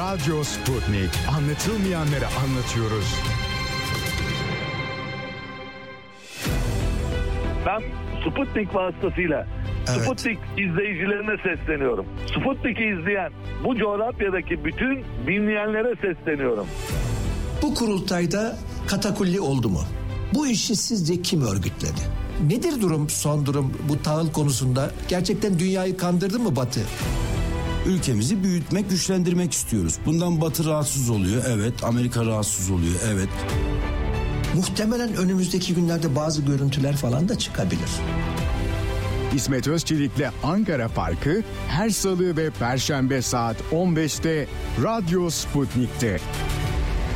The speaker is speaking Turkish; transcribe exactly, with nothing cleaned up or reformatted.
Radyo Sputnik. Anlatılmayanları anlatıyoruz. Ben Sputnik vasıtasıyla evet. Sputnik izleyicilerine sesleniyorum. Sputnik'i izleyen bu coğrafyadaki bütün dinleyenlere sesleniyorum. Bu kurultayda katakulli oldu mu? Bu işi sizce kim örgütledi? Nedir durum, son durum bu tahıl konusunda? Gerçekten dünyayı kandırdı mı Batı? Ülkemizi büyütmek, güçlendirmek istiyoruz. Bundan Batı rahatsız oluyor, evet. Amerika rahatsız oluyor, evet. Muhtemelen önümüzdeki günlerde bazı görüntüler falan da çıkabilir. İsmet Özçelik'le Ankara Farkı her salı ve perşembe saat on beşte Radyo Sputnik'te.